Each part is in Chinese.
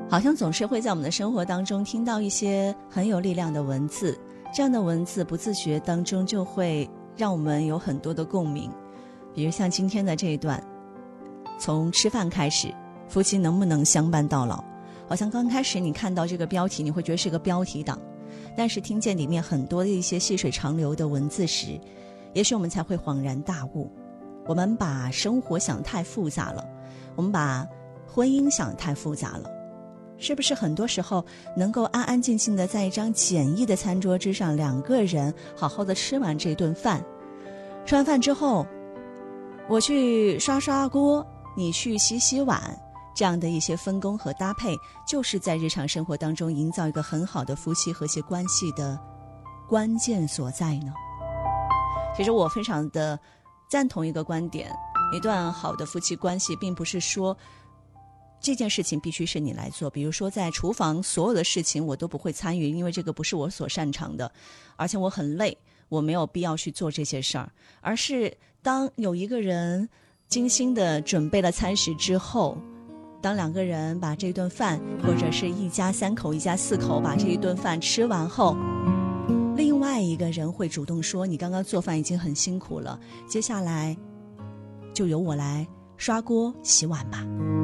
好像总是会在我们的生活当中听到一些很有力量的文字，这样的文字不自觉当中就会让我们有很多的共鸣。比如像今天的这一段，从吃饭开始，夫妻能不能相伴到老？好像刚开始你看到这个标题，你会觉得是个标题党，但是听见里面很多的一些细水长流的文字时，也许我们才会恍然大悟。我们把生活想太复杂了，我们把婚姻想太复杂了，是不是很多时候能够安安静静的在一张简易的餐桌之上，两个人好好的吃完这顿饭，吃完饭之后，我去刷刷锅，你去洗洗碗，这样的一些分工和搭配，就是在日常生活当中营造一个很好的夫妻和谐关系的关键所在呢？其实我非常的赞同一个观点，一段好的夫妻关系并不是说这件事情必须是你来做，比如说在厨房所有的事情我都不会参与，因为这个不是我所擅长的，而且我很累，我没有必要去做这些事儿。而是当有一个人精心的准备了餐食之后，当两个人把这顿饭，或者是一家3口一家4口把这一顿饭吃完后，另外一个人会主动说，你刚刚做饭已经很辛苦了，接下来就由我来刷锅洗碗吧。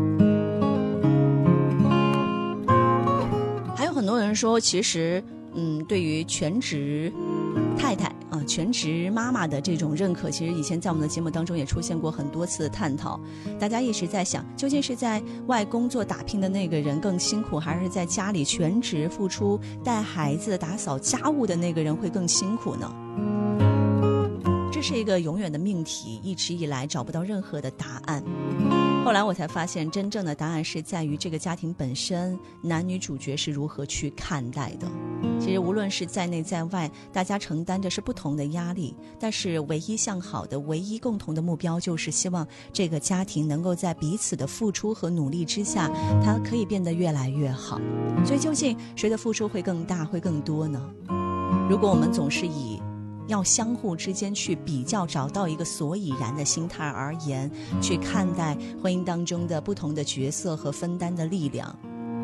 还有很多人说，其实对于全职太太全职妈妈的这种认可，其实以前在我们的节目当中也出现过很多次的探讨。大家一直在想，究竟是在外工作打拼的那个人更辛苦，还是在家里全职付出带孩子打扫家务的那个人会更辛苦呢？这是一个永远的命题，一直以来找不到任何的答案。后来我才发现，真正的答案是在于这个家庭本身，男女主角是如何去看待的。其实无论是在内在外，大家承担着是不同的压力，但是唯一向好的、唯一共同的目标，就是希望这个家庭能够在彼此的付出和努力之下，它可以变得越来越好。所以究竟谁的付出会更大、会更多呢？如果我们总是以要相互之间去比较，找到一个所以然的心态而言，去看待婚姻当中的不同的角色和分担的力量，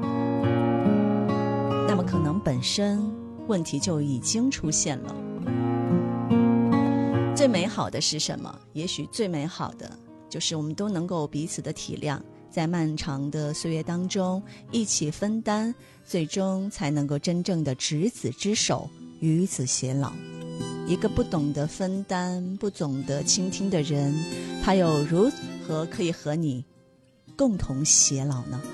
那么可能本身问题就已经出现了。最美好的是什么？也许最美好的就是我们都能够彼此的体谅，在漫长的岁月当中一起分担，最终才能够真正的执子之手，与子偕老。一个不懂得分担、不懂得倾听的人，他又如何可以和你共同偕老呢？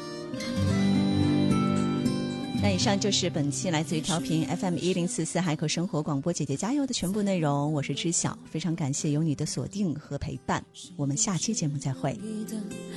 那以上就是本期来自于调频 FM1044 海口生活广播姐姐加油的全部内容。我是知晓，非常感谢有你的锁定和陪伴，我们下期节目再会。